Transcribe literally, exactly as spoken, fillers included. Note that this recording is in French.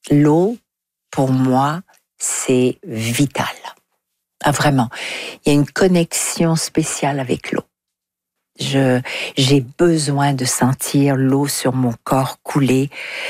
L'eau, pour moi, c'est vital. Ah, vraiment. Il y a une connexion spéciale avec l'eau. Je, j'ai besoin de sentir l'eau sur mon corps couler.